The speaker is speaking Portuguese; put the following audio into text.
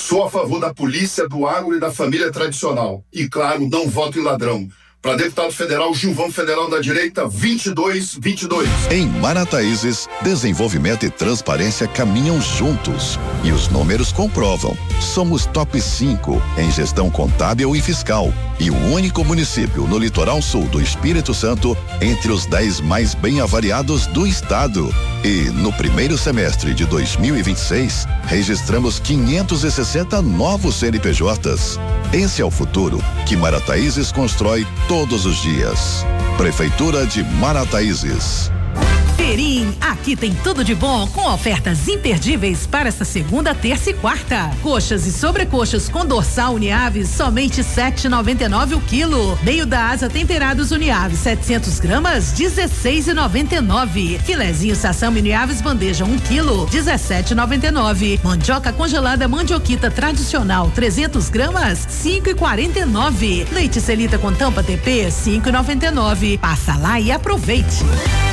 Sou a favor da polícia, do agro e da família tradicional. E, claro, não voto em ladrão. Para deputado federal, Gilvão Federal da Direita, 2222. Em Marataízes, desenvolvimento e transparência caminham juntos. E os números comprovam. Somos top 5 em gestão contábil e fiscal. E o único município no litoral sul do Espírito Santo entre os 10 mais bem avaliados do estado. E no primeiro semestre de 2026, registramos 560 novos CNPJs. Esse é o futuro que Marataízes constrói todos os dias. Prefeitura de Marataízes. Perim, aqui tem tudo de bom com ofertas imperdíveis para esta segunda, terça e quarta. Coxas e sobrecoxas com dorsal Uniaves somente 7,99 o quilo. Meio da asa temperados Uniaves 700 gramas 16,99. Filezinho Sassami Uniaves bandeja 1 quilo 17,99. Mandioca congelada Mandioquita tradicional 300 gramas 5,49. Leite Celita com tampa TP 5,99. Passa lá e aproveite.